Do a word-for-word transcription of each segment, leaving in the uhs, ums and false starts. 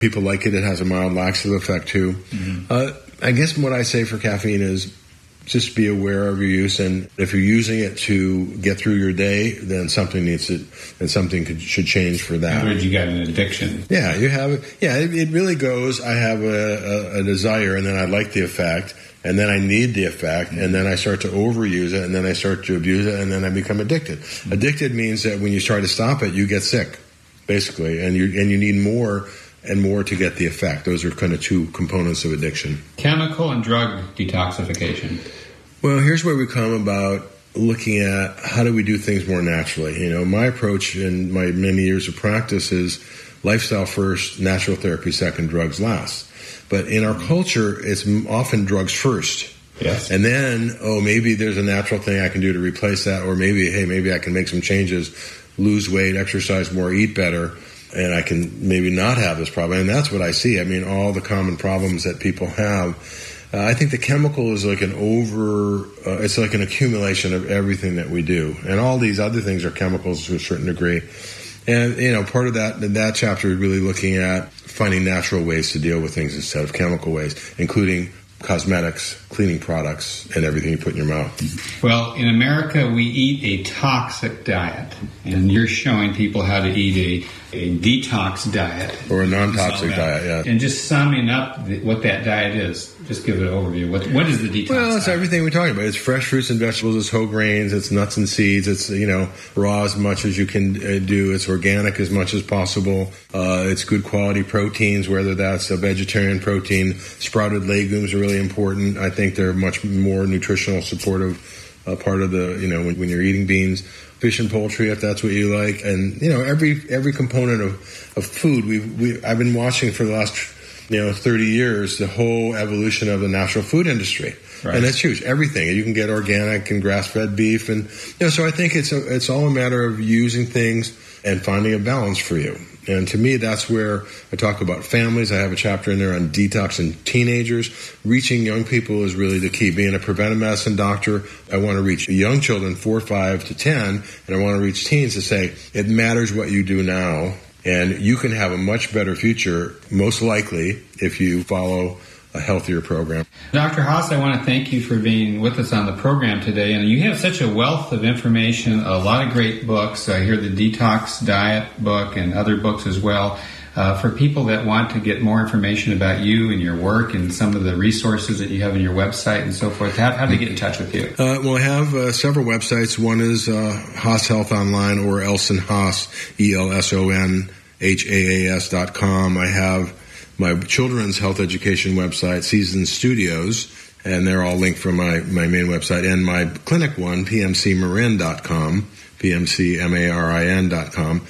People like it. It has a mild laxative effect, too. Mm-hmm. Uh, I guess what I say for caffeine is just be aware of your use, and if you're using it to get through your day, then something needs to, and something could, should change for that. In other words, you got an addiction. Yeah, you have it. Yeah, it, it really goes, I have a, a, a desire, and then I like the effect, and then I need the effect, and then I start to overuse it, and then I start to abuse it, and then I become addicted. Mm-hmm. Addicted means that when you try to stop it, you get sick, basically, and you and you need more and more to get the effect. Those are kind of two components of addiction. Chemical and drug detoxification. Well, here's where we come about looking at how do we do things more naturally. You know, my approach in my many years of practice is lifestyle first, natural therapy second, drugs last. But in our culture, it's often drugs first. Yes. And then, oh, maybe there's a natural thing I can do to replace that, or maybe, hey, maybe I can make some changes, lose weight, exercise more, eat better, and I can maybe not have this problem. And that's what I see. I mean, all the common problems that people have. Uh, I think the chemical is like an over, uh, it's like an accumulation of everything that we do. And all these other things are chemicals to a certain degree. And, you know, part of that, that chapter is really looking at finding natural ways to deal with things instead of chemical ways, including cosmetics, cleaning products, and everything you put in your mouth. Well, in America, we eat a toxic diet, and you're showing people how to eat a, a detox diet. Or a non-toxic diet, yeah. And just summing up the, what that diet is, just give it an overview. What What is the detox Well, it's diet? everything we talked about. It's fresh fruits and vegetables, it's whole grains, it's nuts and seeds, it's, you know, raw as much as you can uh, do, it's organic as much as possible, uh, it's good quality proteins, whether that's a vegetarian protein. Sprouted legumes are really important. I think they're much more nutritional, supportive uh, part of the, you know, when, when you're eating beans. Fish and poultry, if that's what you like. And, you know, every every component of, of food, we've, we, I've been watching for the last, you know, thirty years, the whole evolution of the natural food industry. Right. And that's huge. Everything. You can get organic and grass-fed beef. And, you know, so I think it's a, it's all a matter of using things and finding a balance for you. And to me, that's where I talk about families. I have a chapter in there on detox and teenagers. Reaching young people is really the key. Being a preventive medicine doctor, I want to reach young children, four, five to ten, and I want to reach teens to say, it matters what you do now, and you can have a much better future, most likely, if you follow a healthier program. Doctor Haas, I want to thank you for being with us on the program today. And you have such a wealth of information, a lot of great books. I hear the Detox Diet book and other books as well. Uh, for people that want to get more information about you and your work and some of the resources that you have on your website and so forth, how, how do they get in touch with you? Uh, well, I have uh, several websites. One is uh, Haas Health Online or Elson Haas, E L S O N H A A S dot com. I have my children's health education website, Season Studios, and they're all linked from my, my main website, and my clinic one, P M C Marin dot com, P M C M A R I N dot com.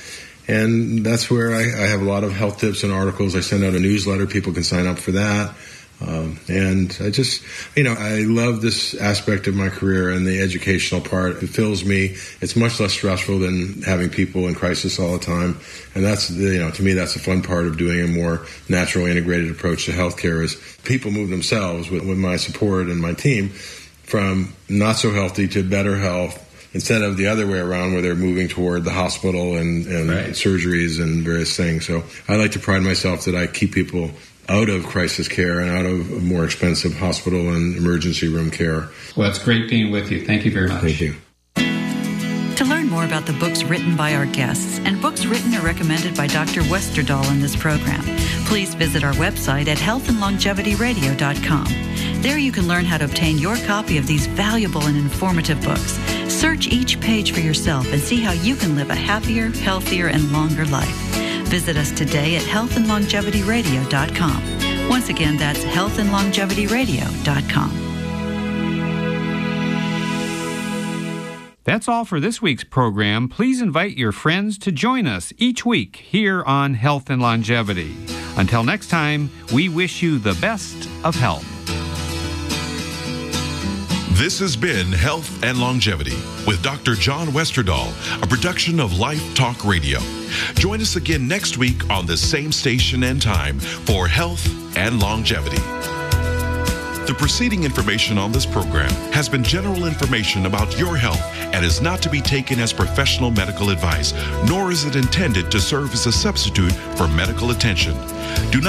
And that's where I, I have a lot of health tips and articles. I send out a newsletter. People can sign up for that. Um, and I just, you know, I love this aspect of my career and the educational part. It fills me. It's much less stressful than having people in crisis all the time. And that's, you know, to me, that's the fun part of doing a more natural, integrated approach to healthcare is people move themselves with, with my support and my team from not so healthy to better health instead of the other way around where they're moving toward the hospital and, and right. surgeries and various things. So I like to pride myself that I keep people out of crisis care and out of more expensive hospital and emergency room care. Well, it's great being with you. Thank you very much. Thank you. To learn more about the books written by our guests and books written or recommended by Doctor Westerdahl in this program, please visit our website at health and longevity radio dot com. There you can learn how to obtain your copy of these valuable and informative books. Search each page for yourself and see how you can live a happier, healthier, and longer life. Visit us today at health and longevity radio dot com. Once again, that's health and longevity radio dot com. That's all for this week's program. Please invite your friends to join us each week here on Health and Longevity. Until next time, we wish you the best of health. This has been Health and Longevity with Doctor John Westerdahl, a production of Life Talk Radio. Join us again next week on the same station and time for Health and Longevity. The preceding information on this program has been general information about your health and is not to be taken as professional medical advice, nor is it intended to serve as a substitute for medical attention. Do not